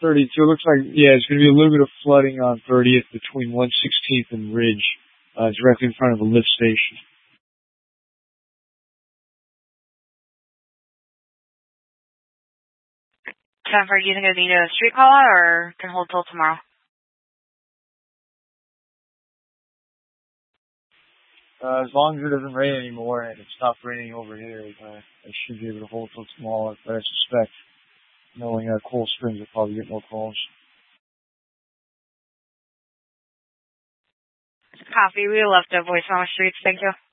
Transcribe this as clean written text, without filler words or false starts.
32. It looks like, yeah, it's going to be a little bit of flooding on 30th between 116th and Ridge, directly in front of the lift station. 10-4, do you think I need a street call out or can hold till tomorrow? As long as it doesn't rain anymore and it stops raining over here, I should be able to hold till tomorrow. But I suspect, knowing Cold Springs, will probably get more calls. Copy. We left a voicemail on streets. Thank you.